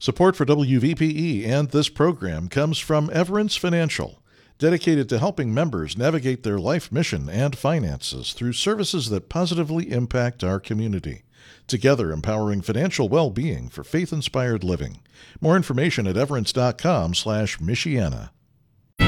Support for WVPE and this program comes from Everence Financial, dedicated to helping members navigate their life mission and finances through services that positively impact our community. Together, empowering financial well-being for faith-inspired living. More information at everence.com/Michiana.